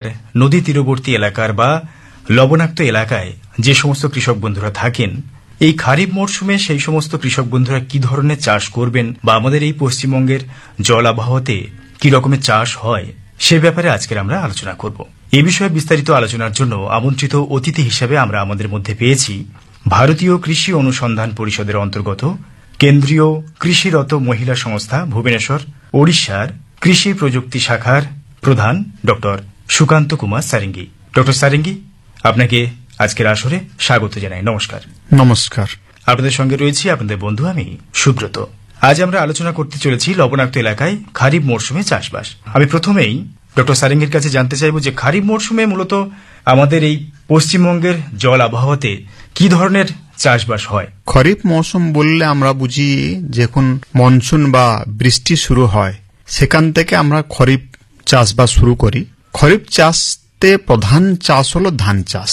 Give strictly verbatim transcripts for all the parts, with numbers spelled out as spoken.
নদী তীরবর্তী এলাকার বা লবণাক্ত এলাকায় যে সমস্ত কৃষক বন্ধুরা থাকেন, এই খারিফ মরশুমে সেই সমস্ত কৃষক বন্ধুরা কি ধরনের চাষ করবেন বা আমাদের এই পশ্চিমবঙ্গের জল আবহাওয়াতে কি রকমের চাষ হয় সে ব্যাপারে আজকের আমরা আলোচনা করব। এ বিষয়ে বিস্তারিত আলোচনার জন্য আমন্ত্রিত অতিথি হিসেবে আমরা আমাদের মধ্যে পেয়েছি ভারতীয় কৃষি অনুসন্ধান পরিষদের অন্তর্গত কেন্দ্রীয় কৃষিরত মহিলা সংস্থা ভুবনেশ্বর ওড়িশার কৃষি প্রযুক্তি শাখার প্রধান ডক্টর সুকান্ত কুমার সারেঙ্গী। ডক্টর সারেঙ্গী, আপনাকে আজকের আসরে স্বাগত জানাই। নমস্কার। নমস্কার। আপনাদের সঙ্গে রয়েছি আপনাদের বন্ধু আমি সুব্রত। আজ আমরা আলোচনা করতে চলেছি লবণাক্ত এলাকায় খারিফ মরশুমে চাষবাস। আমি প্রথমেই ডক্টর সারেঙ্গীর কাছে জানতে চাইব যে খারিফ মরশুমে মূলত আমাদের এই পশ্চিমবঙ্গের জল আবহাওয়াতে কি ধরনের চাষবাস হয়? খরিফ মৌসুম বললে আমরা বুঝি যখন মনসুন বা বৃষ্টি শুরু হয় সেখান থেকে আমরা খরিফ চাষবাস শুরু করি। খরিফ চাষতে প্রধান চাষ হলো ধান চাষ।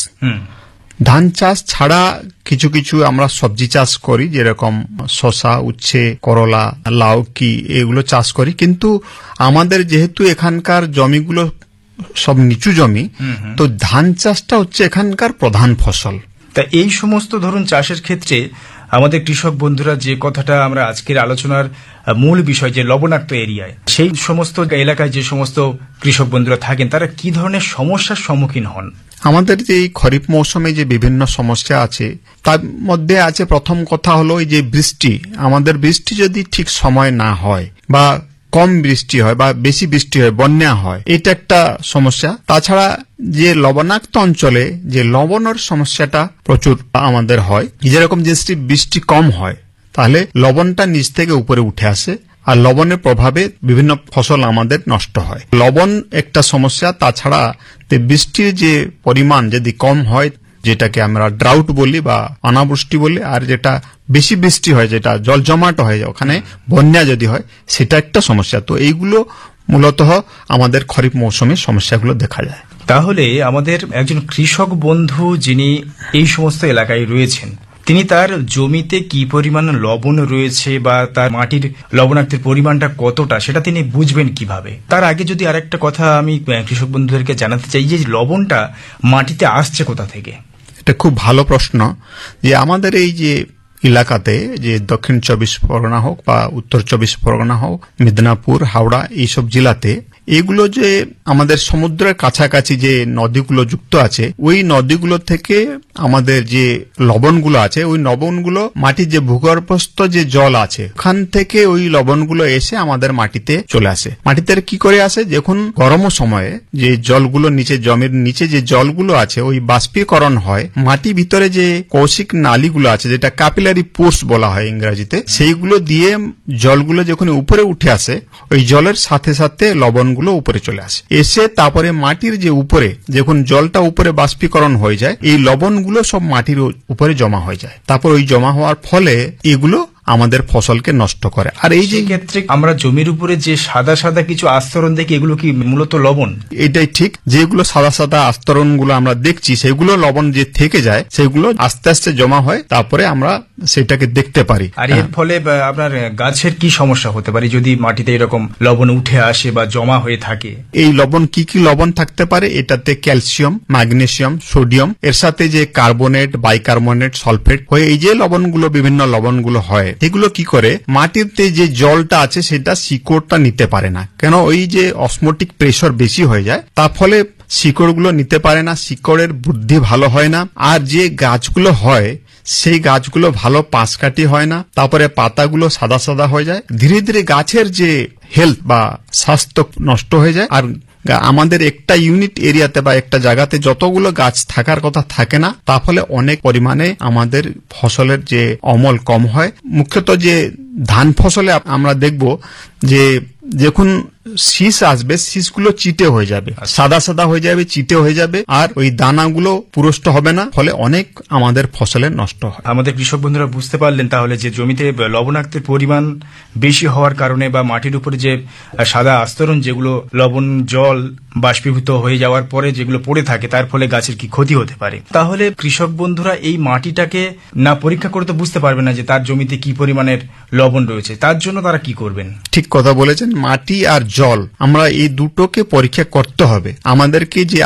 ধান চাষ ছাড়া কিছু কিছু আমরা সবজি চাষ করি, যেরকম শসা, উচ্ছে, করলা, লাউকি এগুলো চাষ করি। কিন্তু আমাদের যেহেতু এখানকার জমিগুলো সব নিচু জমি, তো ধান চাষটা হচ্ছে এখানকার প্রধান ফসল। তা এই সমস্ত ধরুন চাষের ক্ষেত্রে আমাদের কৃষক বন্ধুরা যে কথাটা আমরা আজকের আলোচনার মূল বিষয় যে লবণাক্ত এরিয়ায়, সেই সমস্ত এলাকায় যে সমস্ত কৃষক বন্ধুরা থাকেন তারা কি ধরনের সমস্যার সম্মুখীন হন? আমাদের যে খরিফ মৌসুমে যে বিভিন্ন সমস্যা আছে তার মধ্যে আছে প্রথম কথা হলো যে বৃষ্টি। আমাদের বৃষ্টি যদি ঠিক সময় না হয় বা কম বৃষ্টি হয় বা বেশি বৃষ্টি হয়, বন্যা হয়, এটা একটা সমস্যা। তাছাড়া যে লবণাক্ত অঞ্চলে যে লবণের সমস্যাটা প্রচুর আমাদের হয়, যেরকম যে বৃষ্টি কম হয় তাহলে লবণটা নিচ থেকে উপরে উঠে আসে আর লবণের প্রভাবে বিভিন্ন ফসল আমাদের নষ্ট হয়। লবণ একটা সমস্যা। তাছাড়া বৃষ্টির যে পরিমাণ যদি কম হয়, যেটাকে আমরা ড্রাউট বলি বা অনাবৃষ্টি বলি, আর যেটা বেশি বৃষ্টি হয় যেটা জল জমাট হয়ে যায়, ওখানে বন্যা যদি হয়, সেটা একটা সমস্যা। তো এইগুলো মূলত আমাদের খরিফ মৌসুমে সমস্যাগুলো দেখা যায়। তাহলে আমাদের একজন কৃষক বন্ধু যিনি এই সমস্ত এলাকায় রয়েছেন, তিনি তার জমিতে কি পরিমাণ লবণ রয়েছে বা তার মাটির লবণাক্তের পরিমাণটা কতটা সেটা তিনি বুঝবেন কিভাবে? তার আগে যদি আরেকটা কথা আমি কৃষক বন্ধুদেরকে জানাতে চাই যে লবণটা মাটিতে আসছে কোথা থেকে? এটা খুব ভালো প্রশ্ন। যে আমাদের এই যে এলাকাতে যে দক্ষিণ চব্বিশ পরগনা হোক বা উত্তর চব্বিশ পরগনা হোক, মেদিনীপুর, হাওড়া, এইসব জেলাতে এগুলো যে আমাদের সমুদ্রের কাছাকাছি যে নদীগুলো যুক্ত আছে, ওই নদীগুলো থেকে আমাদের যে লবণগুলো আছে, ওই লবণগুলো মাটির যে ভূগর্ভস্থ যে জল আছে ওখান থেকে ওই লবণগুলো এসে আমাদের মাটিতে চলে আসে। মাটিতে কি করে আসে? যখন গরম সময়ে যে জলগুলো নিচে জমির নিচে যে জলগুলো আছে ওই বাষ্পীকরণ হয়, মাটি ভিতরে যে কৌশিক নালীগুলো আছে যেটা ক্যাপিলারি পোর্স বলা হয় ইংরেজিতে, সেইগুলো দিয়ে জলগুলো যখন উপরে উঠে আসে ওই জলের সাথে সাথে লবণ গুলো উপরে চলে আসে। এসে তারপরে মাটির যে উপরে যখন জলটা উপরে বাষ্পীকরণ হয়ে যায়, এই লবণগুলো সব মাটির উপরে জমা হয়ে যায়। তারপর ওই জমা হওয়ার ফলে এগুলো আমাদের ফসলকে নষ্ট করে। আর এই যে ক্ষেত্রে আমরা জমির উপরে যে সাদা সাদা কিছু আস্তরণ দেখি, এগুলো কি মূলত লবণ? এটাই ঠিক। যেগুলো সাদা সাদা আস্তরণ গুলো আমরা দেখছি সেগুলো লবণ যে থেকে যায়, সেগুলো আস্তে আস্তে জমা হয়, তারপরে আমরা সেটাকে দেখতে পারি। আর এর ফলে আপনার গাছের কি সমস্যা হতে পারে যদি মাটিতে এরকম লবণ উঠে আসে বা জমা হয়ে থাকে? এই লবণ কি কি লবণ থাকতে পারে? এটাতে ক্যালসিয়াম, ম্যাগনেসিয়াম, সোডিয়াম, এর সাথে যে কার্বনেট, বাইকার্বনেট, সালফেট হয়ে এই যে লবণগুলো বিভিন্ন লবণগুলো হয়, এগুলো কি করে মাটিতে যে জলটা আছে সেটা শিকড়টা নিতে পারে না। কেন? ওই যে অসমোটিক প্রেসার বেশি হয়ে যায়, তার ফলে শিকড়গুলো নিতে পারে না, শিকড়ের বৃদ্ধি ভালো হয় না, আর যে গাছগুলো হয় সেই গাছগুলো ভালো পাঁশকাঠি হয় না, তারপরে পাতাগুলো সাদা সাদা হয়ে যায়, ধীরে ধীরে গাছের যে হেলথ বা স্বাস্থ্য নষ্ট হয়ে যায়। আর আমাদের একটা ইউনিট এরিয়াতে বা একটা জায়গাতে যতগুলো গাছ থাকার কথা থাকে না, তার ফলে অনেক পরিমাণে আমাদের ফসলের যে অমল কম হয়। মুখ্যত যে ধান ফসলে আমরা দেখব যে যখন শীষ আসবে, শীষগুলো চিটে হয়ে যাবে, সাদা সাদা হয়ে যাবে, চিটে হয়ে যাবে, আর ওই দানাগুলো পুরষ্ট হবে না, ফলে অনেক আমাদের ফসলের নষ্ট হয়। আমাদের কৃষক বন্ধুরা বুঝতে পারলেন তাহলে যে জমিতে লবণাক্তের পরিমাণ বেশি হওয়ার কারণে বা মাটির উপরে যে সাদা আস্তরণ যেগুলো লবণ জল বাষ্পীভূত হয়ে যাওয়ার পরে যেগুলো পড়ে থাকে, তার ফলে গাছের কি ক্ষতি হতে পারে। তাহলে কৃষক বন্ধুরা এই মাটিটাকে না পরীক্ষা করে তো বুঝতে পারবে না যে তার জমিতে কি পরিমাণের লবণ রয়েছে, তার জন্য তারা কি করবেন? ঠিক কথা বলেছেন। মাটি আর জল আমরা এই দুটোকে পরীক্ষা করতে হবে। আমাদেরকে যে